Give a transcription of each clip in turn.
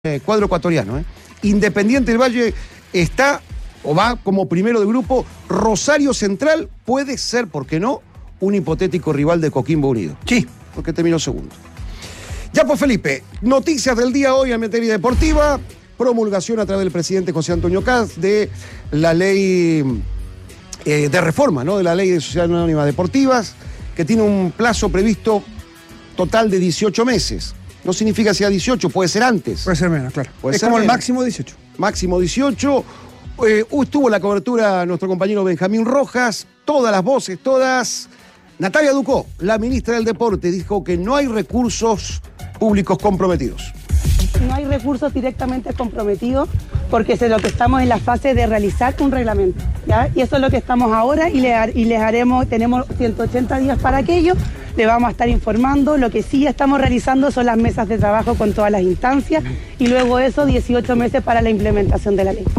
cuadro ecuatoriano. Independiente del Valle está o va como primero de grupo. Rosario Central puede ser, ¿por qué no?, un hipotético rival de Coquimbo Unido. Sí. Porque terminó segundo. Ya pues, Felipe, noticias del día hoy en materia deportiva. Promulgación a través del presidente José Antonio Kast de la ley de reforma, ¿no?, de la ley de sociedades anónimas deportivas, que tiene un plazo previsto total de 18 meses. No significa que sea 18, puede ser antes. Puede ser menos, claro. Puede es ser como menos. el máximo 18. Máximo 18. Estuvo en la cobertura nuestro compañero Benjamín Rojas. Todas las voces, todas. Natalia Ducó, la ministra del Deporte, dijo que no hay recursos públicos comprometidos. No hay recursos directamente comprometidos porque es lo que estamos en la fase de realizar un reglamento, ¿ya? Y eso es lo que estamos ahora y les haremos, tenemos 180 días para aquello, le vamos a estar informando. Lo que sí estamos realizando son las mesas de trabajo con todas las instancias y luego eso 18 meses para la implementación de la ley.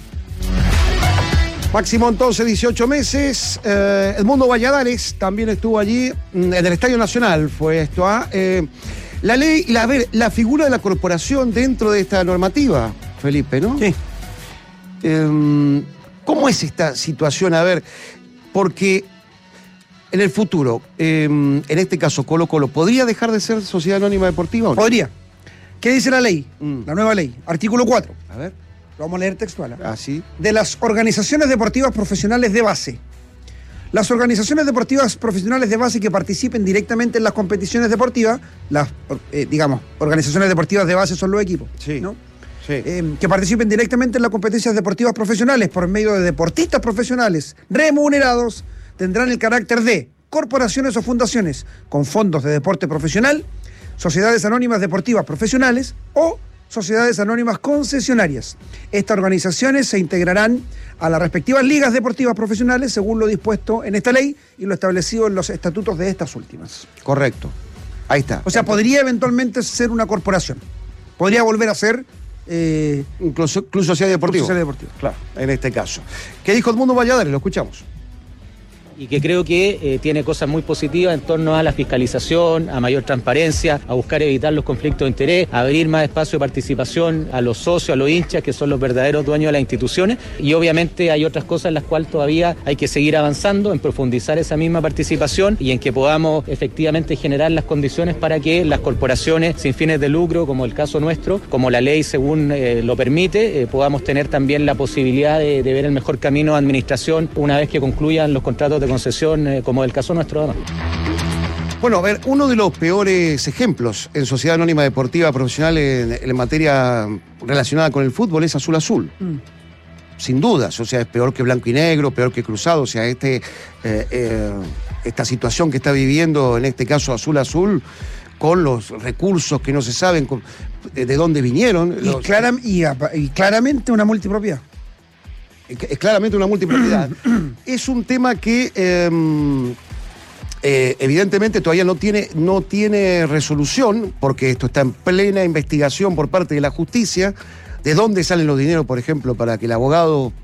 Máximo entonces 18 meses. Edmundo Valladares también estuvo allí en el Estadio Nacional, fue esto. La ley, la figura de la corporación dentro de esta normativa, Felipe, ¿no? Sí. ¿Cómo es esta situación? A ver, porque en el futuro, en este caso Colo-Colo, ¿podría dejar de ser sociedad anónima deportiva o no? Podría. ¿Qué dice la ley? La nueva ley. Artículo 4. A ver. Lo vamos a leer textual. Así. De las organizaciones deportivas profesionales de base. Las organizaciones deportivas profesionales de base que participen directamente en las competiciones deportivas, las, organizaciones deportivas de base son los equipos, Sí. ¿no? Sí. Que participen directamente en las competencias deportivas profesionales por medio de deportistas profesionales remunerados, tendrán el carácter de corporaciones o fundaciones con fondos de deporte profesional, sociedades anónimas deportivas profesionales o sociedades anónimas concesionarias. Estas organizaciones se integrarán a las respectivas ligas deportivas profesionales según lo dispuesto en esta ley y lo establecido en los estatutos de estas últimas. Correcto. Ahí está. O sea, podría eventualmente ser una corporación. Podría volver a ser Club Social Deportivo. Social Deportivo. Claro, en este caso. ¿Qué dijo Edmundo Valladares? Lo escuchamos. Y que creo que tiene cosas muy positivas en torno a la fiscalización, a mayor transparencia, a buscar evitar los conflictos de interés, a abrir más espacio de participación a los socios, a los hinchas, que son los verdaderos dueños de las instituciones. Y obviamente hay otras cosas en las cuales todavía hay que seguir avanzando, en profundizar esa misma participación y en que podamos efectivamente generar las condiciones para que las corporaciones sin fines de lucro, como el caso nuestro, como la ley según lo permite, podamos tener también la posibilidad de ver el mejor camino de administración una vez que concluyan los contratos de concesión, como el caso nuestro, además. Bueno, a ver, uno de los peores ejemplos en sociedad anónima deportiva profesional en materia relacionada con el fútbol es Azul Azul. Sin dudas, o sea, es peor que Blanco y Negro, peor que Cruzado, o sea, esta situación que está viviendo, en este caso Azul Azul, con los recursos que no se saben de dónde vinieron. Y claramente una multipropiedad. Es claramente una multipropiedad. Es un tema que evidentemente todavía no tiene resolución, porque esto está en plena investigación por parte de la justicia, de dónde salen los dineros, por ejemplo, para que el abogado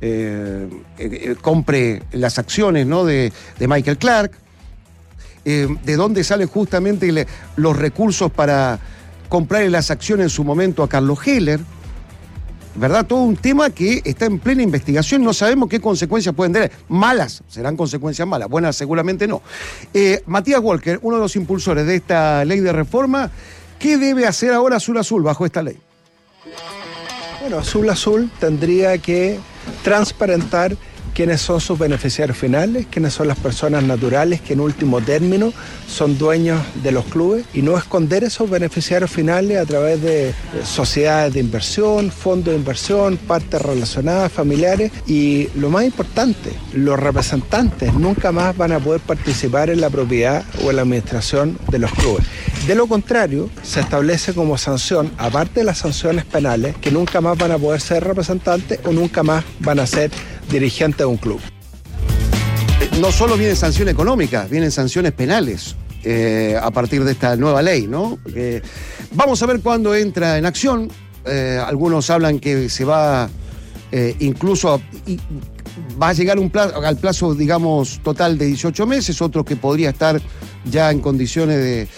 compre las acciones, ¿no?, de Michael Clark, de dónde salen justamente los recursos para comprarle las acciones en su momento a Carlos Heller. ¿Verdad? Todo un tema que está en plena investigación, no sabemos qué consecuencias pueden tener. Malas, serán consecuencias malas, buenas seguramente no. Matías Walker, uno de los impulsores de esta ley de reforma, ¿qué debe hacer ahora Azul Azul bajo esta ley? Bueno, Azul Azul tendría que transparentar quiénes son sus beneficiarios finales, quiénes son las personas naturales que en último término son dueños de los clubes y no esconder esos beneficiarios finales a través de sociedades de inversión, fondos de inversión, partes relacionadas, familiares y lo más importante, los representantes nunca más van a poder participar en la propiedad o en la administración de los clubes. De lo contrario, se establece como sanción, aparte de las sanciones penales, que nunca más van a poder ser representantes o nunca más van a ser dirigentes de un club. No solo vienen sanciones económicas, vienen sanciones penales a partir de esta nueva ley, ¿no? Vamos a ver cuándo entra en acción. Algunos hablan que se va incluso va a llegar al plazo, digamos, total de 18 meses, otros que podría estar ya en condiciones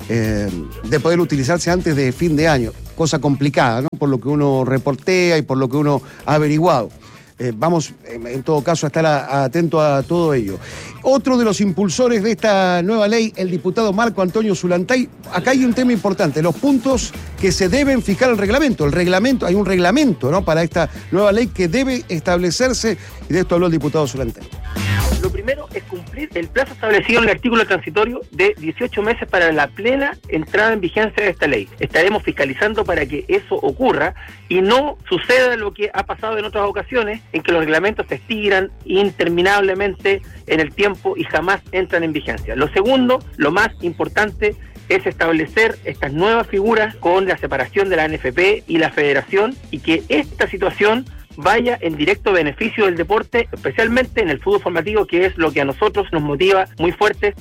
de poder utilizarse antes de fin de año. Cosa complicada, ¿no? Por lo que uno reportea y por lo que uno ha averiguado. Vamos, en todo caso, a estar atento a todo ello. Otro de los impulsores de esta nueva ley, el diputado Marco Antonio Zulantay. Acá hay un tema importante, los puntos que se deben fijar en el reglamento. Hay un reglamento, ¿no?, para esta nueva ley que debe establecerse, y de esto habló el diputado Zulantay. Lo primero es cumplir el plazo establecido en el artículo transitorio de 18 meses para la plena entrada en vigencia de esta ley. Estaremos fiscalizando para que eso ocurra y no suceda lo que ha pasado en otras ocasiones, en que los reglamentos se estiran interminablemente en el tiempo y jamás entran en vigencia. Lo segundo, lo más importante, es establecer estas nuevas figuras con la separación de la NFP y la federación, y que esta situación vaya en directo beneficio del deporte, especialmente en el fútbol formativo, que es lo que a nosotros nos motiva muy fuerte.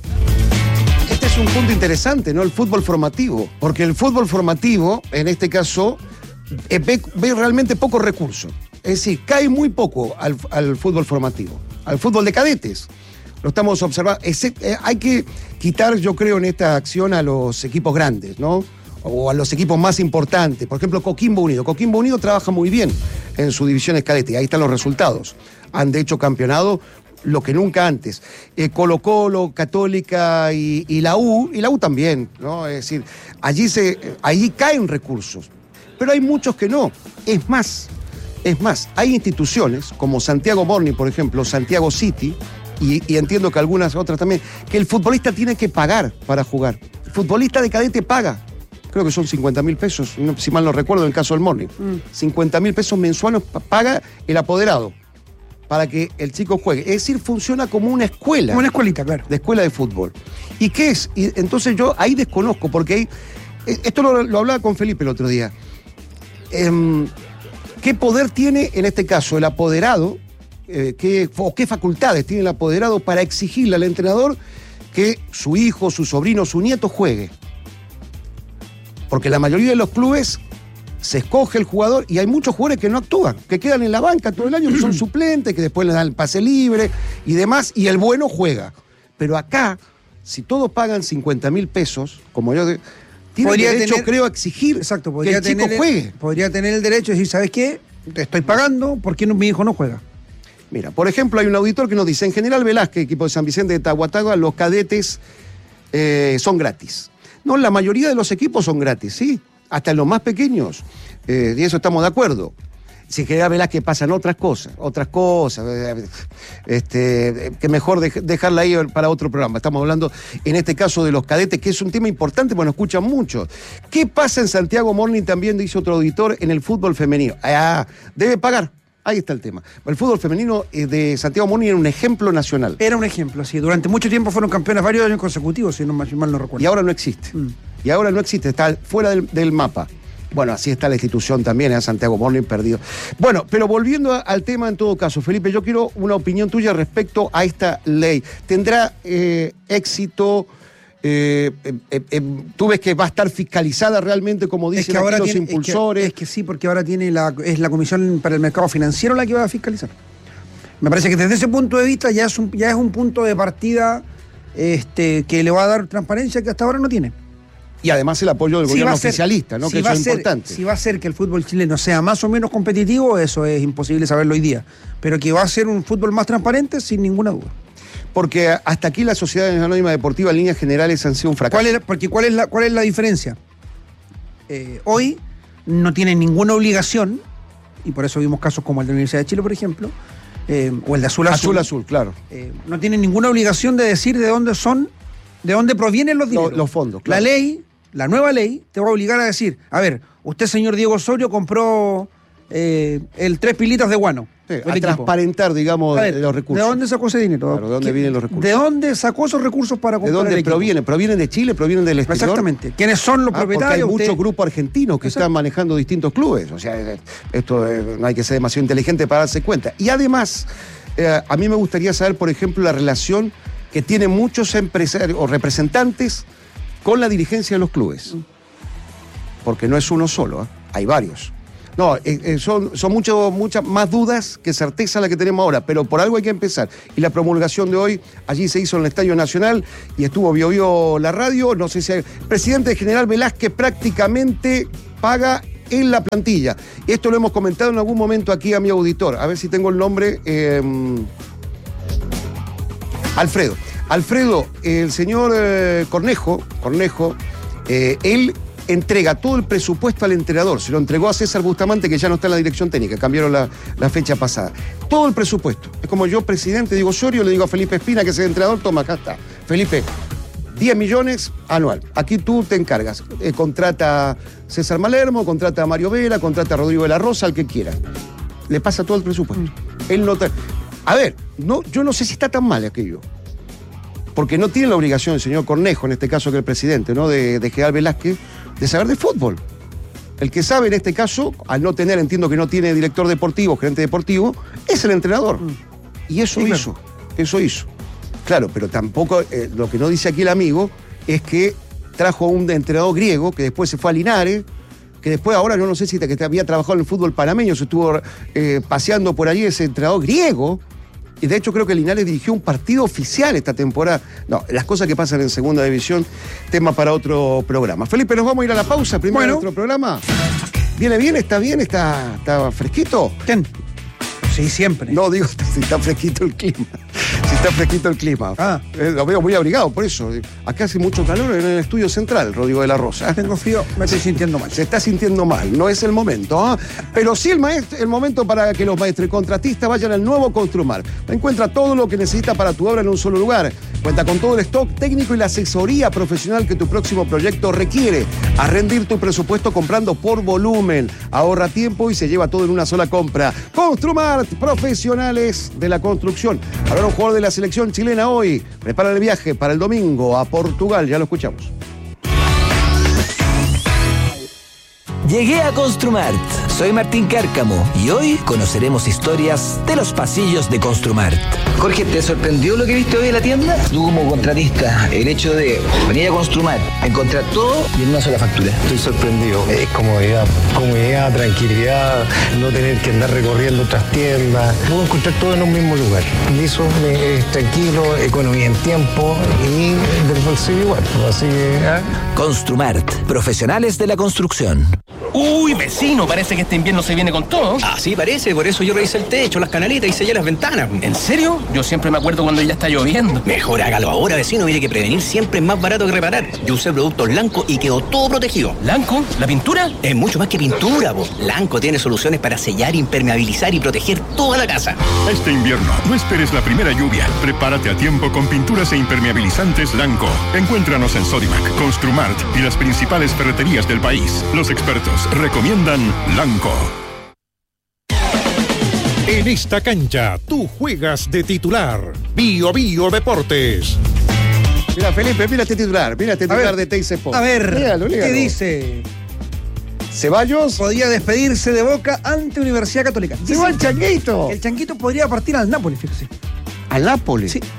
Este es un punto interesante, ¿no? El fútbol formativo, porque el fútbol formativo, en este caso, ve realmente pocos recursos. Es decir, cae muy poco al fútbol formativo, al fútbol de cadetes. Lo estamos observando. Hay que quitar, yo creo, en esta acción a los equipos grandes, ¿no? O a los equipos más importantes. Por ejemplo, Coquimbo Unido. Coquimbo Unido trabaja muy bien en sus divisiones cadete. Ahí están los resultados. Han de hecho campeonado lo que nunca antes. Colo-Colo, Católica y la U también, ¿no? Es decir, allí caen recursos. Pero hay muchos que no. Es más, hay instituciones como Santiago Morning, por ejemplo, Santiago City, y entiendo que algunas otras también, que el futbolista tiene que pagar para jugar. El futbolista de cadete paga. Creo que son 50.000 pesos, si mal no recuerdo, en el caso del Morning. 50.000 pesos mensuales paga el apoderado para que el chico juegue. Es decir, funciona como una escuela. Como una escuelita, claro. De escuela de fútbol. ¿Y qué es? Y entonces yo ahí desconozco, porque esto lo hablaba con Felipe el otro día. ¿Qué poder tiene, en este caso, el apoderado? ¿Qué facultades tiene el apoderado para exigirle al entrenador que su hijo, su sobrino, su nieto juegue? Porque la mayoría de los clubes se escoge el jugador y hay muchos jugadores que no actúan, que quedan en la banca todo el año, que son suplentes, que después le dan el pase libre y demás, y el bueno juega. Pero acá, si todos pagan 50.000 pesos, como yo... Tiene derecho, creo, a exigir, exacto, que el chico juegue. Podría tener el derecho de decir, ¿sabes qué? Te estoy pagando, ¿por qué mi hijo no juega? Mira, por ejemplo, hay un auditor que nos dice, en General Velázquez, equipo de San Vicente de Tahuatagua, los cadetes son gratis. No, la mayoría de los equipos son gratis, ¿sí? Hasta en los más pequeños. Y eso estamos de acuerdo. Si General Velázquez pasan otras cosas. Que mejor dejarla ahí para otro programa. Estamos hablando, en este caso, de los cadetes, que es un tema importante, porque nos escuchan mucho. ¿Qué pasa en Santiago Morning? También dice otro auditor, en el fútbol femenino. Debe pagar. Ahí está el tema. El fútbol femenino de Santiago Morning era un ejemplo nacional. Era un ejemplo, sí. Durante mucho tiempo fueron campeones varios años consecutivos, si no mal no recuerdo. Y ahora no existe. Y ahora no existe, está fuera del mapa. Bueno, así está la institución también, Santiago Morning perdido. Bueno, pero volviendo al tema en todo caso, Felipe, yo quiero una opinión tuya respecto a esta ley. ¿Tendrá éxito? ¿Tú ves que va a estar fiscalizada realmente, como dicen aquí los impulsores? Es que sí, porque ahora es la Comisión para el Mercado Financiero la que va a fiscalizar. Me parece que desde ese punto de vista ya es un punto de partida que le va a dar transparencia que hasta ahora no tiene. Y además el apoyo del gobierno oficialista, ¿no? Que eso es importante. Si va a ser que el fútbol chileno sea más o menos competitivo, eso es imposible saberlo hoy día. Pero que va a ser un fútbol más transparente, sin ninguna duda. Porque hasta aquí las sociedades anónimas deportivas en líneas generales han sido un fracaso. ¿Cuál es la diferencia? Hoy no tienen ninguna obligación, y por eso vimos casos como el de la Universidad de Chile, por ejemplo, o el de Azul, claro. No tienen ninguna obligación de decir de dónde provienen los dineros. Los fondos, claro. La nueva ley te va a obligar a decir, a ver, usted, señor Diego Osorio, compró el 3 pilitas de guano. Sí, a transparentar, digamos, los recursos. ¿De dónde sacó ese dinero? Claro, ¿de dónde vienen los recursos? ¿De dónde sacó esos recursos para comprar? ¿De dónde provienen? ¿Provienen de Chile? ¿Provienen del exterior? Exactamente. ¿Quiénes son los propietarios? Porque hay muchos grupos argentinos que están manejando distintos clubes. O sea, esto no hay que ser demasiado inteligente para darse cuenta. Y además, a mí me gustaría saber, por ejemplo, la relación que tienen muchos empresarios o representantes con la dirigencia de los clubes. Porque no es uno solo, hay varios. No, son muchas más dudas que certeza la que tenemos ahora, pero por algo hay que empezar. Y la promulgación de hoy, allí se hizo en el Estadio Nacional y estuvo Biobío la radio, no sé si el presidente general Velázquez prácticamente paga en la plantilla. Esto lo hemos comentado en algún momento aquí a mi auditor, a ver si tengo el nombre. Alfredo, el señor Cornejo, él entrega todo el presupuesto al entrenador. Se lo entregó a César Bustamante, que ya no está en la dirección técnica, cambiaron la fecha pasada. Todo el presupuesto. Es como yo, presidente, digo Osorio, le digo a Felipe Espina, que es el entrenador, toma, acá está. Felipe, 10 millones anual. Aquí tú te encargas. Contrata a César Malermo, contrata a Mario Vela, contrata a Rodrigo de la Rosa, al que quiera. Le pasa todo el presupuesto. Él no A ver, yo no sé si está tan mal aquello. Porque no tiene la obligación el señor Cornejo, en este caso que el presidente, ¿no? de General Velázquez, de saber de fútbol. El que sabe en este caso, al no tener, entiendo que no tiene director deportivo, gerente deportivo, es el entrenador. Y eso hizo. Claro, pero tampoco, lo que no dice aquí el amigo, es que trajo a un entrenador griego, que después se fue a Linares, que después ahora no sé si que había trabajado en el fútbol panameño, se estuvo paseando por allí ese entrenador griego. Y de hecho creo que Linares dirigió un partido oficial esta temporada. No, las cosas que pasan en segunda división, tema para otro programa. Felipe, nos vamos a ir a la pausa primero de otro programa. ¿Viene bien? ¿Está fresquito? ¿Quién? Sí, siempre. No, digo, si está fresquito el clima. Lo veo muy abrigado, por eso. Acá hace mucho calor en el estudio central, Rodrigo de la Rosa. Tengo frío, me estoy sintiendo mal. Se está sintiendo mal, no es el momento. Pero sí el momento para que los maestrecontratistas vayan al nuevo Construmart. Encuentra todo lo que necesita para tu obra en un solo lugar. Cuenta con todo el stock técnico y la asesoría profesional que tu próximo proyecto requiere. A rendir tu presupuesto comprando por volumen. Ahorra tiempo y se lleva todo en una sola compra. Construmart, profesionales de la construcción. Habrá un jugador de la selección chilena hoy. Prepara el viaje para el domingo a Portugal. Ya lo escuchamos. Llegué a Construmart. Soy Martín Cárcamo y hoy conoceremos historias de los pasillos de Construmart. Jorge, ¿te sorprendió lo que viste hoy en la tienda? Tú como contratista, el hecho de venir a Construmart, encontrar todo y en una sola factura. Estoy sorprendido. Es comodidad, tranquilidad, no tener que andar recorriendo otras tiendas. Puedo encontrar todo en un mismo lugar. Y eso es tranquilo, economía en tiempo y del bolsillo igual. Así que... Construmart, profesionales de la construcción. Uy, vecino, parece que este invierno se viene con todo. Ah, sí, parece, por eso yo revisé el techo, las canaletas y sellé las ventanas. ¿En serio? Yo siempre me acuerdo cuando ya está lloviendo. Mejor hágalo ahora, vecino, mire que prevenir siempre es más barato que reparar. Yo usé productos Lanco y quedó todo protegido. ¿Lanco? ¿La pintura? Es mucho más que pintura, po. Lanco tiene soluciones para sellar, impermeabilizar y proteger toda la casa. Este invierno, no esperes la primera lluvia. Prepárate a tiempo con pinturas e impermeabilizantes Lanco. Encuéntranos en Sodimac, Construmart y las principales ferreterías del país. Los expertos recomiendan Lanco. En esta cancha, tú juegas de titular. Biobío Deportes. Mira, Felipe, mira este titular de Teis Sport. A ver, léalo. ¿Qué dice? Ceballos podría despedirse de Boca ante Universidad Católica. Se va el Changuito. El Changuito podría partir al Nápoles, fíjese. ¿Al Nápoles? Sí.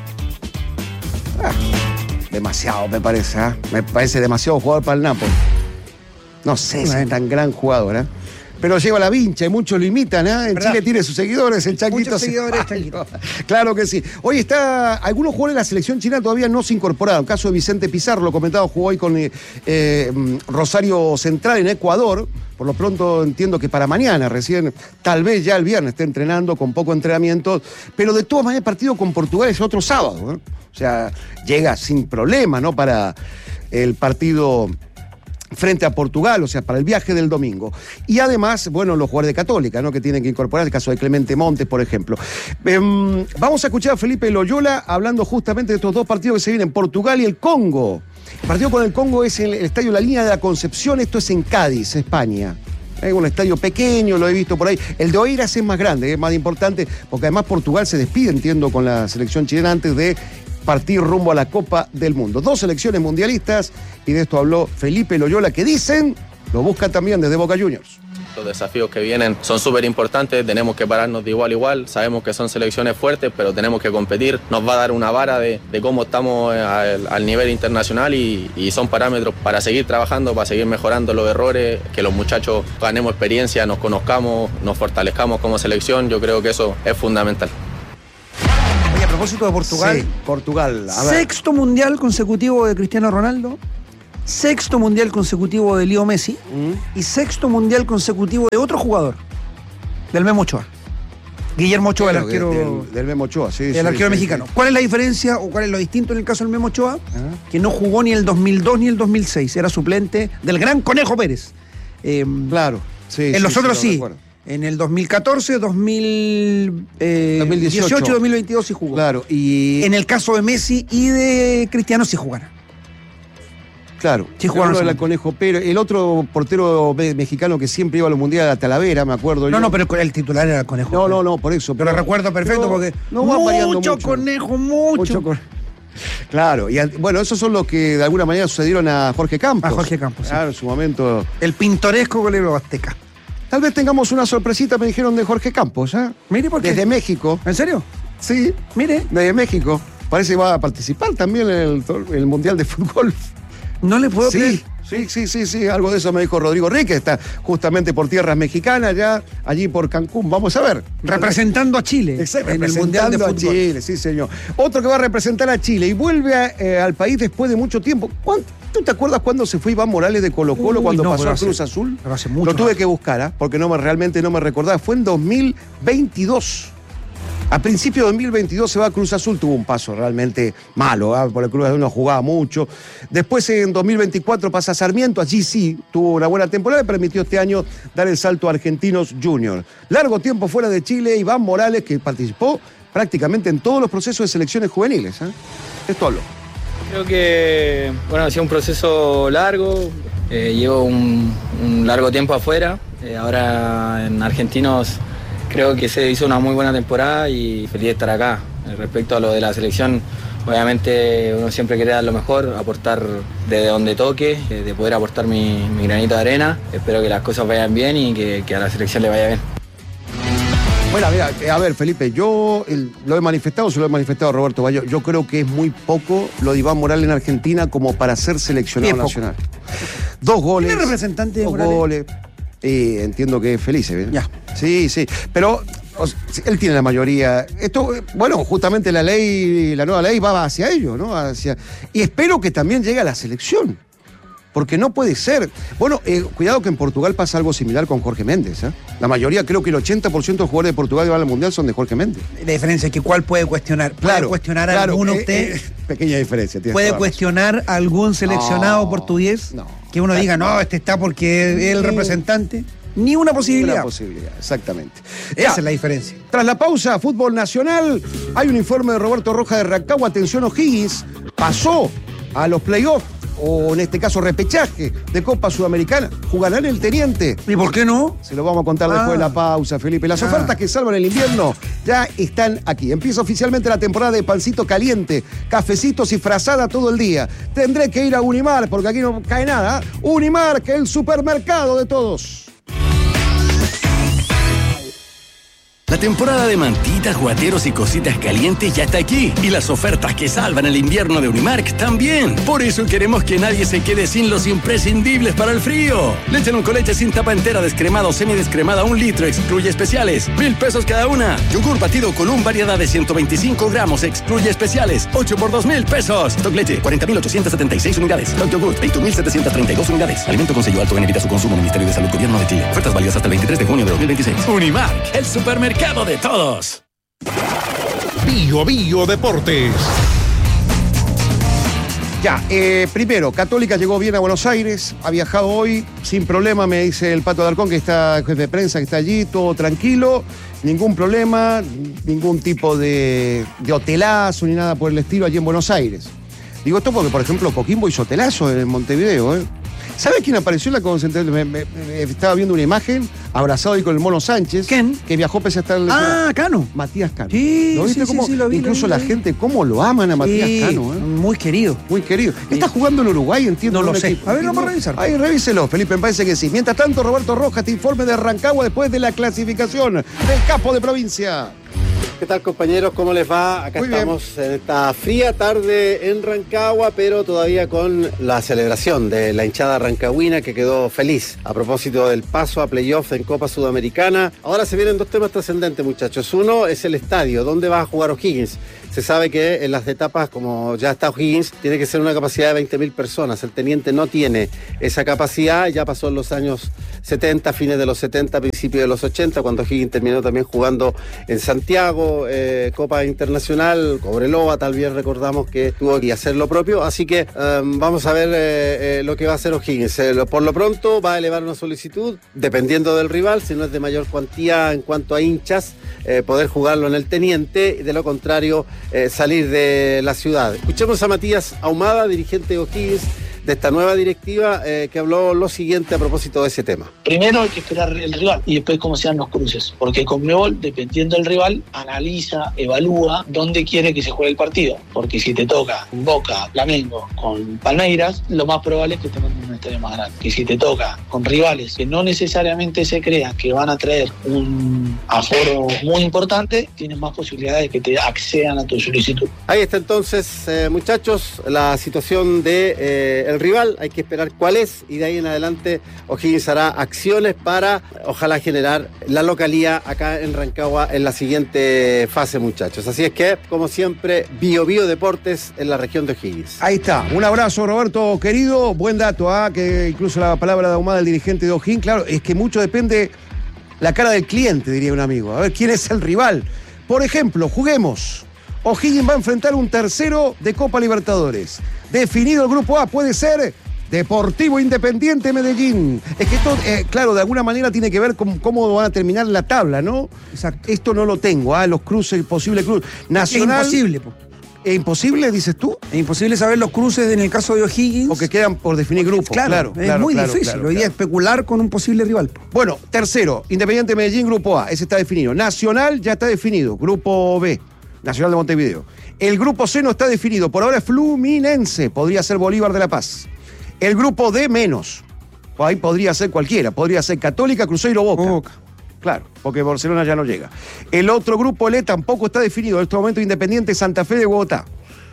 Demasiado, me parece. Me parece demasiado jugador para el Nápoles. No sé si es tan gran jugador, pero lleva la vincha y muchos lo imitan, En ¿verdad? Chile tiene sus seguidores, el Changuito. Muchos seguidores, Changuito. Claro que sí. Hoy algunos jugadores de la selección chilena todavía no se incorporaron. El caso de Vicente Pizarro, lo comentaba, jugó hoy con Rosario Central en Ecuador. Por lo pronto entiendo que para mañana, recién, tal vez ya el viernes esté entrenando con poco entrenamiento. Pero de todas maneras el partido con Portugal es otro sábado, O sea, llega sin problema, para el partido frente a Portugal, o sea, para el viaje del domingo. Y además, los jugadores de Católica, que tienen que incorporar, el caso de Clemente Montes, por ejemplo. Vamos a escuchar a Felipe Loyola hablando justamente de estos dos partidos que se vienen, Portugal y el Congo. El partido con el Congo es en el estadio La Línea de la Concepción, esto es en Cádiz, España. Es un estadio pequeño, lo he visto por ahí. El de Oeiras es más grande, es más importante, porque además Portugal se despide, entiendo, con la selección chilena antes de partir rumbo a la Copa del Mundo. 2 selecciones mundialistas, y de esto habló Felipe Loyola, que dicen lo buscan también desde Boca Juniors. Los desafíos que vienen son súper importantes, tenemos que pararnos de igual a igual, sabemos que son selecciones fuertes, pero tenemos que competir, nos va a dar una vara de cómo estamos al nivel internacional y son parámetros para seguir trabajando, para seguir mejorando los errores, que los muchachos ganemos experiencia, nos conozcamos, nos fortalezcamos como selección, yo creo que eso es fundamental. Oye, a propósito de Portugal, Sí, Portugal. A ver. sexto mundial consecutivo de Cristiano Ronaldo, sexto mundial consecutivo de Leo Messi y sexto mundial consecutivo de otro jugador, del Memo Ochoa. Guillermo Ochoa, el Claro, arquero, del Memo Ochoa, sí. el arquero mexicano. ¿Cuál es la diferencia o cuál es lo distinto en el caso del Memo Ochoa? Que no jugó ni el 2002 ni el 2006, era suplente del gran Conejo Pérez. Claro, sí. En los otros lo sí. recuerdo. En el 2014, 2018, 2022 sí jugó. Claro, y En el caso de Messi y de Cristiano sí jugaron. claro, Sí, jugaron uno era el solamente. Conejo Pérez, el otro portero mexicano que siempre iba a los mundiales, a Talavera, me acuerdo. No, pero el titular era el Conejo. No, por eso. Pero recuerdo perfecto pero porque no va variando mucho mucho. Conejo, mucho. Claro, y bueno, esos son los que de alguna manera sucedieron a Jorge Campos. A Jorge Campos, sí. Claro, en su momento. El pintoresco golero azteca. Tal vez tengamos una sorpresita, me dijeron, de Jorge Campos, ¿eh? Mire, ¿por qué? Desde México. ¿En serio? Sí, Mire. desde México. Parece que va a participar también en el Mundial de Fútbol. No le puedo creer. Sí, algo de eso me dijo Rodrigo Rique, está justamente por tierras mexicanas, ya allí por Cancún. Vamos a ver. Representando a Chile Exacto, en el Mundial de representando a Fútbol. Chile, sí, señor. Otro que va a representar a Chile y vuelve al país después de mucho tiempo. ¿Tú te acuerdas cuando se fue Iván Morales de Colo-Colo, cuando no, pasó pero a Cruz hace- Azul? pero hace mucho Lo tuve rato. que buscar, porque realmente no me recordaba. Fue en 2022. A principio de 2022 se va a Cruz Azul, tuvo un paso realmente malo, por el Cruz Azul no jugaba mucho. Después en 2024 pasa a Sarmiento, allí sí tuvo una buena temporada y permitió este año dar el salto a Argentinos Junior. Largo tiempo fuera de Chile, Iván Morales, que participó prácticamente en todos los procesos de selecciones juveniles. Esto hablo. Creo que ha sido un proceso largo, llevo un largo tiempo afuera, ahora en Argentinos creo que se hizo una muy buena temporada y feliz de estar acá. Respecto a lo de la selección, obviamente uno siempre quiere dar lo mejor, aportar desde donde toque, de poder aportar mi granito de arena. Espero que las cosas vayan bien y que a la selección le vaya bien. Bueno, mira, a ver, Felipe, yo lo he manifestado, se lo he manifestado a Roberto Bayo. Yo creo que es muy poco lo de Iván Morales en Argentina como para ser seleccionado Bien poco. nacional. 2 goles. ¿Quién es representante de 2 Morales? goles. Entiendo que es feliz, ¿eh? Ya. Sí. Pero él tiene la mayoría. Esto, bueno, justamente la nueva ley va hacia ello, ¿no? Y espero que también llegue a la selección. Porque no puede ser. Bueno, cuidado que en Portugal pasa algo similar con Jorge Méndez. La mayoría, creo que el 80% de los jugadores de Portugal que van al Mundial son de Jorge Méndez. La diferencia es que ¿cuál puede cuestionar? ¿Puede cuestionar a alguno usted? Pequeña diferencia. tienes ¿Puede toda la cuestionar a algún seleccionado No, portugués? no. Que uno diga, no, este está porque es el representante. Ni una posibilidad. Una posibilidad, exactamente. Esa es la diferencia. Tras la pausa, fútbol nacional, hay un informe de Roberto Rojas de Rancagua. Atención, O'Higgins pasó a los playoffs, o en este caso repechaje de Copa Sudamericana. ¿Jugarán el Teniente? ¿Y por qué no? Se lo vamos a contar después de la pausa, Felipe. Las ofertas que salvan el invierno ya están aquí. Empieza oficialmente la temporada de pancito caliente, cafecitos y frazada todo el día. Tendré que ir a Unimar, porque aquí no cae nada. Unimar, que es el supermercado de todos. La temporada de mantitas, guateros y cositas calientes ya está aquí. Y las ofertas que salvan el invierno de Unimark también. Por eso queremos que nadie se quede sin los imprescindibles para el frío. Leche con leche sin tapa entera, descremada o semidescremada, 1 litro, excluye especiales. 1,000 pesos cada una. Yogur batido con un variedad de 125 gramos, excluye especiales. 8 por 2,000 pesos. Stock leche, 40,876 unidades. Stock yogur, 21,732 unidades. Alimento con sello alto en evita su consumo. Ministerio de Salud, Gobierno de Chile. Ofertas válidas hasta el 23 de junio de 2026. Unimark, el supermercado de todos. Bio Deportes. Ya, primero, Católica llegó bien a Buenos Aires, ha viajado hoy sin problema, me dice el Pato Alarcón, que está jefe de prensa, que está allí, todo tranquilo, ningún problema, ningún tipo de hotelazo ni nada por el estilo allí en Buenos Aires. Digo esto porque, por ejemplo, Coquimbo hizo hotelazo en Montevideo, ¿Sabes quién apareció en la concentración? Estaba viendo una imagen, abrazado ahí con el Mono Sánchez. ¿Quién? Que viajó pese a estar... Cano. Matías Cano. Sí, ¿Lo viste? sí, lo vi. Incluso la gente, cómo lo aman a Matías Cano. Muy querido. Muy querido. Está jugando en Uruguay, entiendo. No lo sé. A ver, vamos a revisar. Ahí revíselo, Felipe, me parece que sí. Mientras tanto, Roberto Rojas te informe de Rancagua después de la clasificación del capo de provincia. ¿Qué tal, compañeros? ¿Cómo les va? Acá estamos en esta fría tarde en Rancagua, pero todavía con la celebración de la hinchada rancagüina que quedó feliz a propósito del paso a playoff en Copa Sudamericana. Ahora se vienen dos temas trascendentes, muchachos. Uno es el estadio, ¿dónde va a jugar O'Higgins? Se sabe que en las etapas, como ya está O'Higgins, tiene que ser una capacidad de 20.000 personas. El Teniente no tiene esa capacidad, ya pasó en los años 70, fines de los 70, principios de los 80, cuando O'Higgins terminó también jugando en Santiago, Copa Internacional, Cobreloa, tal vez recordamos que tuvo que hacer lo propio, así que vamos a ver lo que va a hacer O'Higgins. Por lo pronto va a elevar una solicitud, dependiendo del rival, si no es de mayor cuantía en cuanto a hinchas, poder jugarlo en el Teniente, y de lo contrario salir de la ciudad. Escuchemos a Matías Ahumada, dirigente de O'Higgins, de esta nueva directiva, que habló lo siguiente a propósito de ese tema. Primero hay que esperar el rival y después cómo sean los cruces, porque Conmebol, dependiendo del rival, analiza, evalúa dónde quiere que se juegue el partido, porque si te toca Boca, Flamengo con Palmeiras, lo más probable es que te manden un estadio más grande. Y si te toca con rivales que no necesariamente se crea que van a traer un aforo muy importante, tienes más posibilidades de que te accedan a tu solicitud. Ahí está entonces, muchachos, la situación de el rival, hay que esperar cuál es, y de ahí en adelante O'Higgins hará acciones para, ojalá, generar la localía acá en Rancagua en la siguiente fase, muchachos. Así es que, como siempre, Bio Deportes en la región de O'Higgins. Ahí está, un abrazo, Roberto, querido, buen dato, que incluso la palabra de Ahumada del dirigente de O'Higgins, claro, es que mucho depende la cara del cliente, diría un amigo, a ver quién es el rival. Por ejemplo, juguemos. O'Higgins va a enfrentar un tercero de Copa Libertadores. Definido el grupo A, puede ser Deportivo Independiente Medellín. Es que esto, claro, de alguna manera tiene que ver con cómo van a terminar la tabla, ¿no? Exacto. Esto no lo tengo, los cruces, posible cruz. Nacional. Es imposible, ¿Es imposible, dices tú? Es imposible saber los cruces en el caso de O'Higgins. O que quedan por definir grupos. Claro, es muy difícil. Hoy día especular con un posible rival. Bueno, tercero, Independiente Medellín, grupo A, ese está definido. Nacional ya está definido, grupo B. Nacional de Montevideo. El grupo C no está definido. Por ahora es Fluminense. Podría ser Bolívar de La Paz. El grupo D menos. Ahí podría ser cualquiera. Podría ser Católica, Cruzeiro, Boca. Claro, porque Barcelona ya no llega. El otro grupo L tampoco está definido. En este momento Independiente Santa Fe de Bogotá.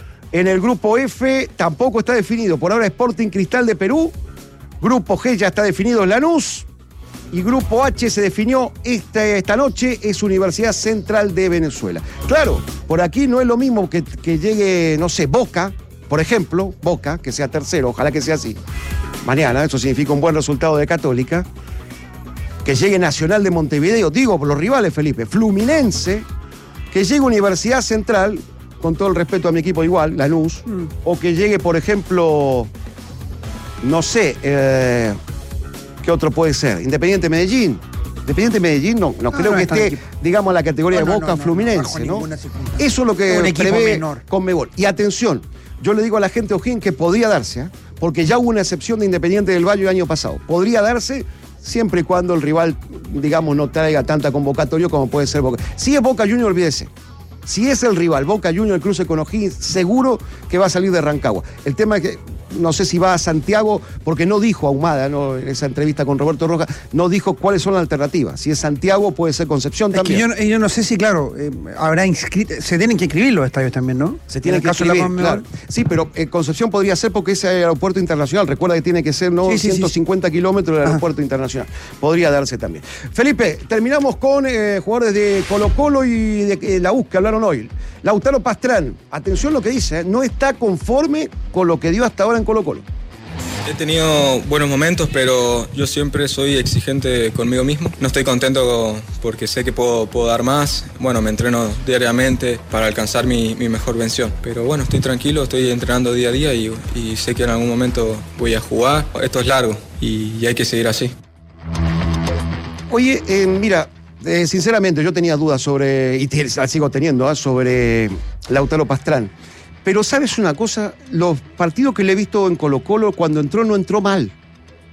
En el grupo F tampoco está definido. Por ahora Sporting Cristal de Perú. Grupo G ya está definido Lanús. Y Grupo H se definió esta noche, es Universidad Central de Venezuela. Claro, por aquí no es lo mismo que llegue, no sé, Boca, por ejemplo, Boca, que sea tercero, ojalá que sea así. Mañana, eso significa un buen resultado de Católica. Que llegue Nacional de Montevideo, digo, por los rivales, Felipe, Fluminense, que llegue Universidad Central, con todo el respeto a mi equipo igual, Lanús, o que llegue, por ejemplo, no sé, ¿qué otro puede ser? Independiente Medellín. Independiente Medellín no creo que esté, digamos, en la categoría de Boca Fluminense, ¿no? Eso es lo que prevé Conmebol. Y atención, yo le digo a la gente de O'Higgins que podría darse, porque ya hubo una excepción de Independiente del Valle el año pasado. Podría darse siempre y cuando el rival, digamos, no traiga tanta convocatoria como puede ser Boca. Si es Boca Juniors, olvídese. Si es el rival, Boca Juniors, el cruce con O'Higgins, seguro que va a salir de Rancagua. El tema es que no sé si va a Santiago, porque no dijo Ahumada, ¿no? En esa entrevista con Roberto Rojas, no dijo cuáles son las alternativas. Si es Santiago, puede ser Concepción también. Que yo no sé si, claro, habrá se tienen que inscribir los estadios también, ¿no? Se tienen que inscribir, claro. Sí, pero Concepción podría ser porque es aeropuerto internacional. Recuerda que tiene que ser, ¿no? 150 kilómetros del aeropuerto internacional. Podría darse también. Felipe, terminamos con jugadores de Colo-Colo y de la U que hablaron hoy. Lautaro Pastrán, atención lo que dice, no está conforme con lo que dio hasta ahora en Colo-Colo. He tenido buenos momentos, pero yo siempre soy exigente conmigo mismo. No estoy contento porque sé que puedo dar más. Bueno, me entreno diariamente para alcanzar mi mejor versión. Pero bueno, estoy tranquilo, estoy entrenando día a día y sé que en algún momento voy a jugar. Esto es largo y hay que seguir así. Oye, mira, sinceramente yo tenía dudas sobre, y la sigo teniendo, sobre Lautaro Pastrán. Pero ¿sabes una cosa? Los partidos que le he visto en Colo-Colo, cuando entró, no entró mal.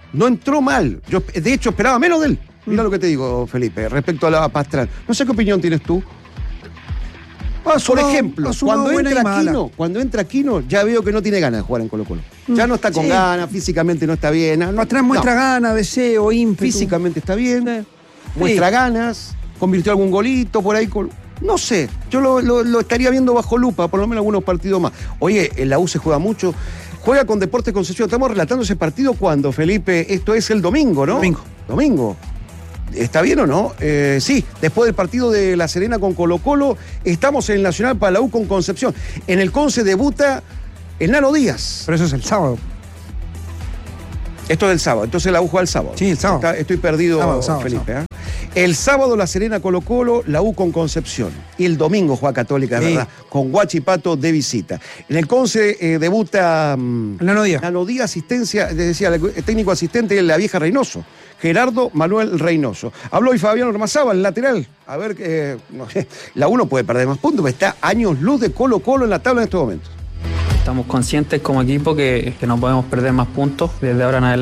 no entró mal. Yo, de hecho, esperaba menos de él. Mira lo que te digo, Felipe, respecto a la Pastrana. No sé qué opinión tienes tú. Por ejemplo, cuando entra Aquino, ya veo que no tiene ganas de jugar en Colo-Colo. Ya no está con ganas, físicamente no está bien. Pastrana muestra ganas, deseo, ímpetu. Físicamente está bien, muestra ganas, convirtió algún golito por ahí. No sé, yo lo estaría viendo bajo lupa, por lo menos algunos partidos más. Oye, en la U se juega mucho. Juega con Deportes Concepción. Estamos relatando ese partido cuando, Felipe, esto es el domingo, ¿no? Domingo. ¿Está bien o no? Sí, después del partido de La Serena con Colo-Colo, estamos en el Nacional para la U con Concepción. En el Conce debuta el Nano Díaz. Pero eso es el sábado. Esto es el sábado, entonces la U juega el sábado. Sí, el sábado. Estoy perdido, sábado, Felipe. Sábado. El sábado La Serena Colo-Colo, la U con Concepción. Y el domingo juega Católica, ¿verdad? Con Huachipato de visita. En el Conce debuta Nano Díaz. Nano Díaz, asistencia, decía el técnico asistente de la vieja Reynoso. Gerardo Manuel Reynoso. Habló hoy Fabián Ormazábal, el lateral. A ver, no sé, la U no puede perder más puntos, pero está años luz de Colo-Colo en la tabla en estos momentos. Estamos conscientes como equipo que no podemos perder más puntos desde ahora en adelante.